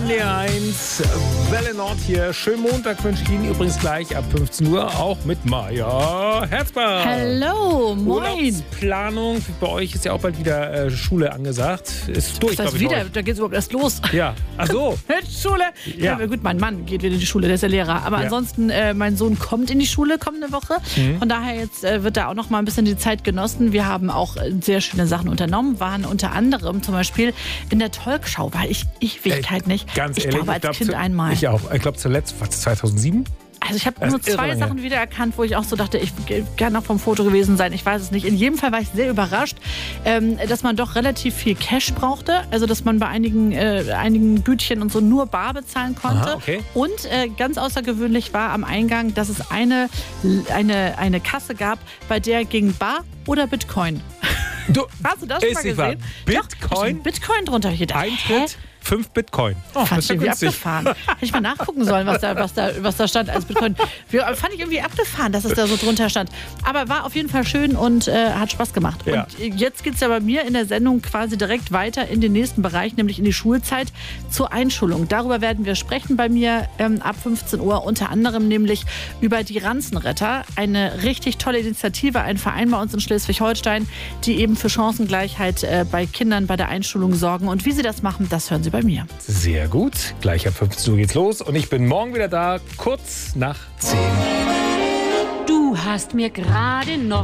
NDR 1, Welle Nord hier. Schönen Montag wünsche ich Ihnen übrigens gleich ab 15 Uhr, auch mit Maja Herzbach. Hallo, moin. Planung, bei euch ist ja auch bald wieder Schule angesagt. Ist durch, glaube ich. Wieder? Da geht es überhaupt erst los. Ja, ach so. Schule. Ja. Ja, gut, mein Mann geht wieder in die Schule, der ist ja Lehrer. Aber ansonsten, mein Sohn kommt in die Schule kommende Woche. Von daher jetzt wird da auch noch mal ein bisschen die Zeit genossen. Wir haben auch sehr schöne Sachen unternommen, waren unter anderem zum Beispiel in der Talkshow, war ich Ewigkeit nicht. Ganz ich ehrlich, glaube, als Kind einmal. Ich auch. Ich glaube zuletzt, was, 2007? Also ich habe nur zwei Sachen wiedererkannt, wo ich auch so dachte, ich kann noch vom Foto gewesen sein, ich weiß es nicht. In jedem Fall war ich sehr überrascht, dass man doch relativ viel Cash brauchte. Also dass man bei einigen Bütchen und so nur bar bezahlen konnte. Aha, okay. Und ganz außergewöhnlich war am Eingang, dass es eine Kasse gab, bei der ging Bar oder Bitcoin. Hast du das schon mal gesehen? Bitcoin? Doch, Bitcoin drunter. Hab ich gedacht, Eintritt? 5 Bitcoin. Oh, fand ich irgendwie abgefahren. Hätte ich mal nachgucken sollen, was da stand als Bitcoin. Fand ich irgendwie abgefahren, dass es da so drunter stand. Aber war auf jeden Fall schön und hat Spaß gemacht. Ja. Und jetzt geht es ja bei mir in der Sendung quasi direkt weiter in den nächsten Bereich, nämlich in die Schulzeit zur Einschulung. Darüber werden wir sprechen bei mir ab 15 Uhr, unter anderem nämlich über die Ranzenretter. Eine richtig tolle Initiative, ein Verein bei uns in Schleswig-Holstein, die eben für Chancengleichheit bei Kindern bei der Einschulung sorgen. Und wie sie das machen, das hören Sie bei mir. Sehr gut. Gleich ab 15 Uhr geht's los und ich bin morgen wieder da, kurz nach 10. Du hast mir gerade noch